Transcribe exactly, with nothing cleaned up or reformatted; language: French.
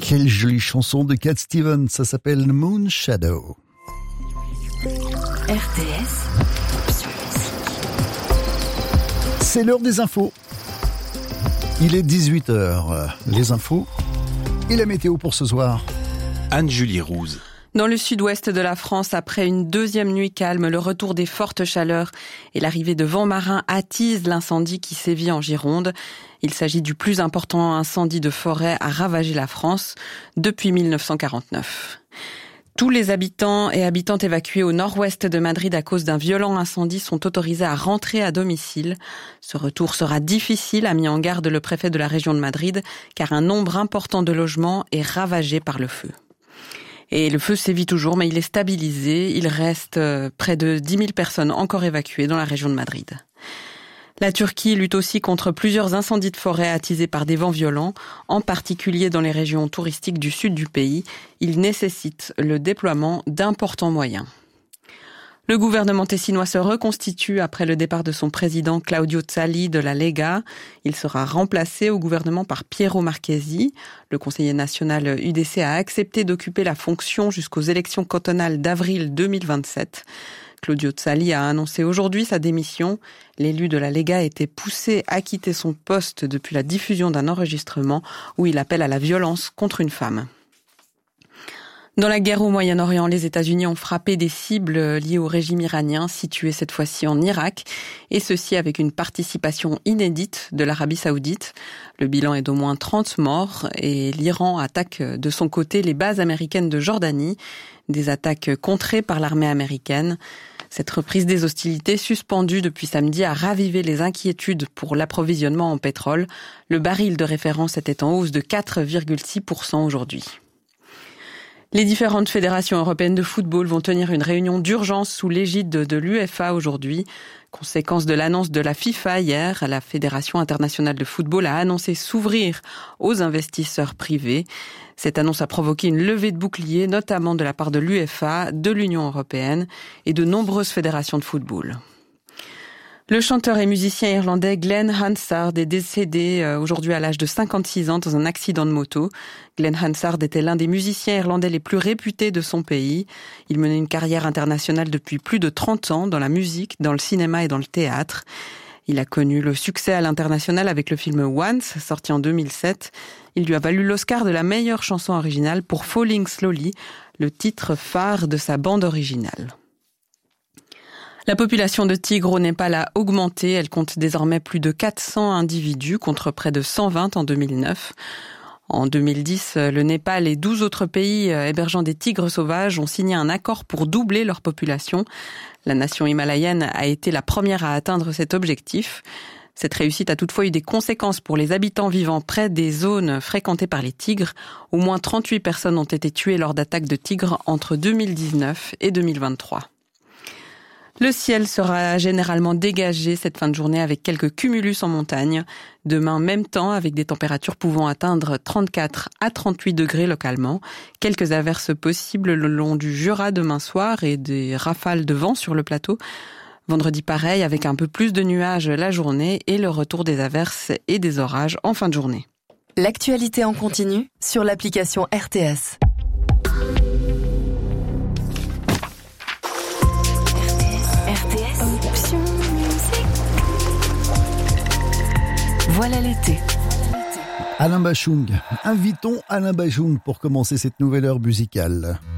Quelle jolie chanson de Cat Stevens, ça s'appelle Moon Shadow. R T S. C'est l'heure des infos. Il est dix-huit heures. Les infos et la météo pour ce soir. Anne-Julie Rouze. Dans le sud-ouest de la France, après une deuxième nuit calme, le retour des fortes chaleurs et l'arrivée de vents marins attisent l'incendie qui sévit en Gironde. Il s'agit du plus important incendie de forêt à ravager la France depuis mille neuf cent quarante-neuf. Tous les habitants et habitantes évacués au nord-ouest de Madrid à cause d'un violent incendie sont autorisés à rentrer à domicile. Ce retour sera difficile, a mis en garde le préfet de la région de Madrid, car un nombre important de logements est ravagé par le feu. Et le feu sévit toujours, mais il est stabilisé. Il reste près de dix mille personnes encore évacuées dans la région de Madrid. La Turquie lutte aussi contre plusieurs incendies de forêt attisés par des vents violents, en particulier dans les régions touristiques du sud du pays. Il nécessite le déploiement d'importants moyens. Le gouvernement tessinois se reconstitue après le départ de son président Claudio Zali de la Lega. Il sera remplacé au gouvernement par Piero Marchesi. Le conseiller national U D C a accepté d'occuper la fonction jusqu'aux élections cantonales d'avril deux mille vingt-sept. Claudio Zali a annoncé aujourd'hui sa démission. L'élu de la Lega a été poussé à quitter son poste depuis la diffusion d'un enregistrement où il appelle à la violence contre une femme. Dans la guerre au Moyen-Orient, les États-Unis ont frappé des cibles liées au régime iranien, situées cette fois-ci en Irak, et ceci avec une participation inédite de l'Arabie Saoudite. Le bilan est d'au moins trente morts, et l'Iran attaque de son côté les bases américaines de Jordanie, des attaques contrées par l'armée américaine. Cette reprise des hostilités, suspendue depuis samedi, a ravivé les inquiétudes pour l'approvisionnement en pétrole. Le baril de référence était en hausse de quatre virgule six pour cent aujourd'hui. Les différentes fédérations européennes de football vont tenir une réunion d'urgence sous l'égide de l'UEFA aujourd'hui. Conséquence de l'annonce de la FIFA hier, la Fédération internationale de football a annoncé s'ouvrir aux investisseurs privés. Cette annonce a provoqué une levée de boucliers, notamment de la part de l'UEFA, de l'Union européenne et de nombreuses fédérations de football. Le chanteur et musicien irlandais Glenn Hansard est décédé aujourd'hui à l'âge de cinquante-six ans dans un accident de moto. Glenn Hansard était l'un des musiciens irlandais les plus réputés de son pays. Il menait une carrière internationale depuis plus de trente ans dans la musique, dans le cinéma et dans le théâtre. Il a connu le succès à l'international avec le film Once, sorti en deux mille sept. Il lui a valu l'Oscar de la meilleure chanson originale pour Falling Slowly, le titre phare de sa bande originale. La population de tigres au Népal a augmenté. Elle compte désormais plus de quatre cents individus contre près de cent vingt en deux mille neuf. En deux mille dix, le Népal et douze autres pays hébergeant des tigres sauvages ont signé un accord pour doubler leur population. La nation himalayenne a été la première à atteindre cet objectif. Cette réussite a toutefois eu des conséquences pour les habitants vivant près des zones fréquentées par les tigres. Au moins trente-huit personnes ont été tuées lors d'attaques de tigres entre deux mille dix-neuf et deux mille vingt-trois. Le ciel sera généralement dégagé cette fin de journée avec quelques cumulus en montagne. Demain, même temps, avec des températures pouvant atteindre trente-quatre à trente-huit degrés localement. Quelques averses possibles le long du Jura demain soir et des rafales de vent sur le plateau. Vendredi, pareil, avec un peu plus de nuages la journée et le retour des averses et des orages en fin de journée. L'actualité en continu sur l'application R T S. Voilà l'été. Alain Bachung. Invitons Alain Bachung pour commencer cette nouvelle heure musicale.